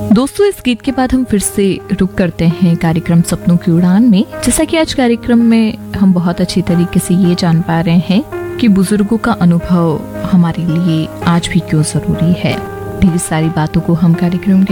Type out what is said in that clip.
दोस्तों, इस गीत के बाद हम फिर से रुक करते हैं कार्यक्रम सपनों की उड़ान में। जैसा कि आज कार्यक्रम में हम बहुत अच्छी तरीके से ये जान पा रहे हैं कि बुजुर्गों का अनुभव हमारे लिए आज भी क्यों जरूरी है। ढेर सारी बातों को हम कार्यक्रम के